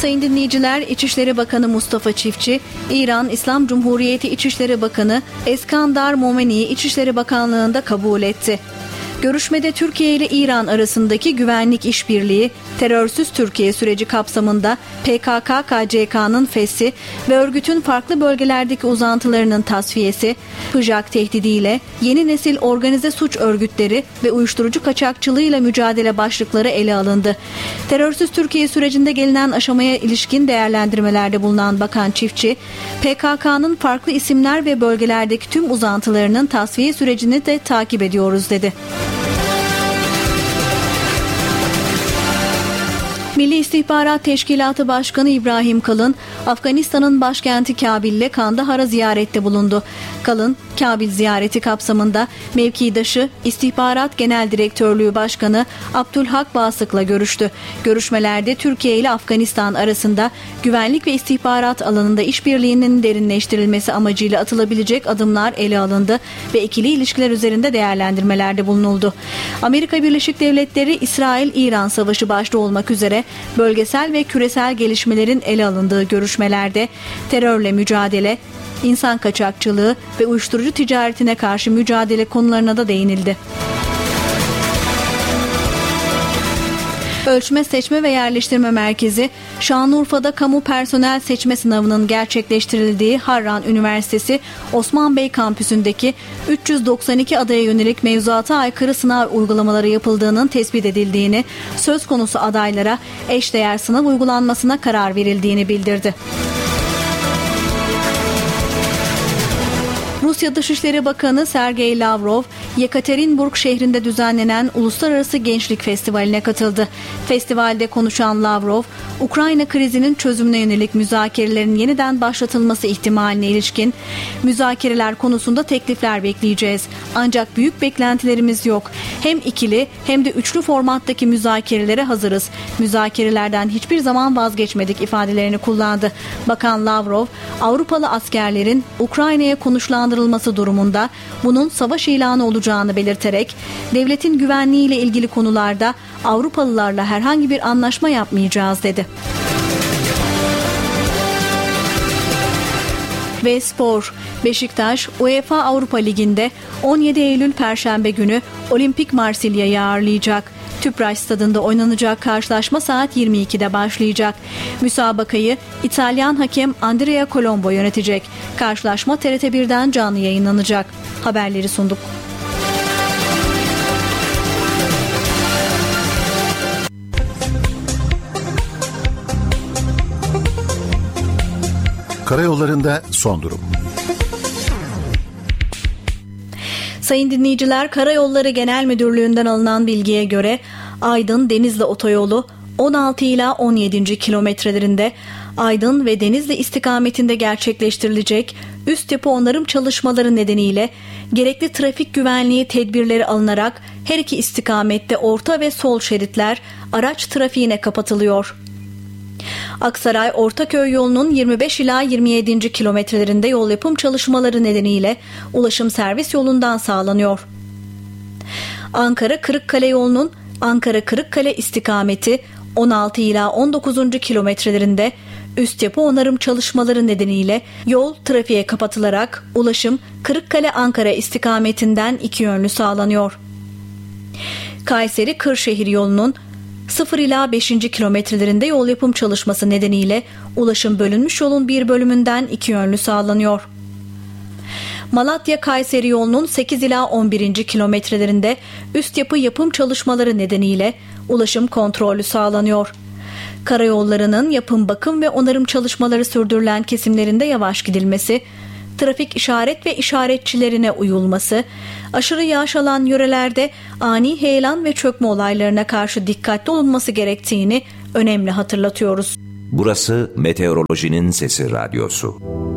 Sayın dinleyiciler, İçişleri Bakanı Mustafa Çiftçi, İran İslam Cumhuriyeti İçişleri Bakanı Eskandar Momeni'yi İçişleri Bakanlığı'nda kabul etti. Görüşmede Türkiye ile İran arasındaki güvenlik işbirliği, terörsüz Türkiye süreci kapsamında PKK-KCK'nın feshi ve örgütün farklı bölgelerdeki uzantılarının tasfiyesi, PJAK tehdidiyle yeni nesil organize suç örgütleri ve uyuşturucu kaçakçılığıyla mücadele başlıkları ele alındı. Terörsüz Türkiye sürecinde gelinen aşamaya ilişkin değerlendirmelerde bulunan Bakan Çiftçi, PKK'nın farklı isimler ve bölgelerdeki tüm uzantılarının tasfiye sürecini de takip ediyoruz dedi. Milli İstihbarat Teşkilatı Başkanı İbrahim Kalın, Afganistan'ın başkenti Kabil'le Kandahar'a ziyarette bulundu. Kalın, Kabil ziyareti kapsamında mevkidaşı İstihbarat Genel Direktörlüğü Başkanı Abdülhak Basık'la görüştü. Görüşmelerde Türkiye ile Afganistan arasında güvenlik ve istihbarat alanında işbirliğinin derinleştirilmesi amacıyla atılabilecek adımlar ele alındı ve ikili ilişkiler üzerinde değerlendirmelerde bulunuldu. Amerika Birleşik Devletleri, İsrail-İran savaşı başta olmak üzere bölgesel ve küresel gelişmelerin ele alındığı görüşmelerde terörle mücadele, insan kaçakçılığı ve uyuşturucu ticaretine karşı mücadele konularına da değinildi. Ölçme, Seçme ve Yerleştirme Merkezi, Şanlıurfa'da kamu personel seçme sınavının gerçekleştirildiği Harran Üniversitesi Osman Bey kampüsündeki 392 adaya yönelik mevzuata aykırı sınav uygulamaları yapıldığının tespit edildiğini, söz konusu adaylara eşdeğer sınav uygulanmasına karar verildiğini bildirdi. Rusya Dışişleri Bakanı Sergey Lavrov, Yekaterinburg şehrinde düzenlenen Uluslararası Gençlik Festivali'ne katıldı. Festivalde konuşan Lavrov, Ukrayna krizinin çözümüne yönelik müzakerelerin yeniden başlatılması ihtimaline ilişkin müzakereler konusunda teklifler bekleyeceğiz. Ancak büyük beklentilerimiz yok. Hem ikili hem de üçlü formattaki müzakerelere hazırız. Müzakerelerden hiçbir zaman vazgeçmedik ifadelerini kullandı. Bakan Lavrov, Avrupalı askerlerin Ukrayna'ya konuşlandırılması durumunda bunun savaş ilanı olacağını belirterek, devletin güvenliğiyle ilgili konularda Avrupalılarla herhangi bir anlaşma yapmayacağız dedi. Ve spor. Beşiktaş, UEFA Avrupa Ligi'nde 17 Eylül Perşembe günü Olimpik Marsilya'yı ağırlayacak. Tüpraş Stadı'nda oynanacak karşılaşma saat 22'de başlayacak. Müsabakayı İtalyan hakem Andrea Colombo yönetecek. Karşılaşma TRT1'den canlı yayınlanacak. Haberleri sunduk. Karayollarında son durum. Sayın dinleyiciler, Karayolları Genel Müdürlüğü'nden alınan bilgiye göre Aydın-Denizli Otoyolu 16 ila 17. kilometrelerinde Aydın ve Denizli istikametinde gerçekleştirilecek üst yapı onarım çalışmaları nedeniyle gerekli trafik güvenliği tedbirleri alınarak her iki istikamette orta ve sol şeritler araç trafiğine kapatılıyor. Aksaray-Ortaköy yolunun 25 ila 27. kilometrelerinde yol yapım çalışmaları nedeniyle ulaşım servis yolundan sağlanıyor. Ankara-Kırıkkale yolunun Ankara-Kırıkkale istikameti 16 ila 19. kilometrelerinde üst yapı onarım çalışmaları nedeniyle yol trafiğe kapatılarak ulaşım Kırıkkale-Ankara istikametinden iki yönlü sağlanıyor. Kayseri-Kırşehir yolunun 0 ila 5. kilometrelerinde yol yapım çalışması nedeniyle ulaşım bölünmüş yolun bir bölümünden iki yönlü sağlanıyor. Malatya-Kayseri yolunun 8 ila 11. kilometrelerinde üst yapı yapım çalışmaları nedeniyle ulaşım kontrollü sağlanıyor. Karayollarının yapım, bakım ve onarım çalışmaları sürdürülen kesimlerinde yavaş gidilmesi, trafik işaret ve işaretçilerine uyulması, aşırı yağış alan yörelerde ani heyelan ve çökme olaylarına karşı dikkatli olunması gerektiğini önemli hatırlatıyoruz. Burası Meteorolojinin Sesi Radyosu.